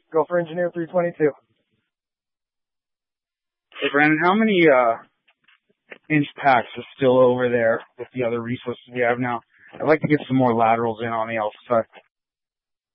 Go for engineer 322. Hey, Brandon, how many inch packs are still over there with the other resources we have now? I'd like to get some more laterals in on the alpha side.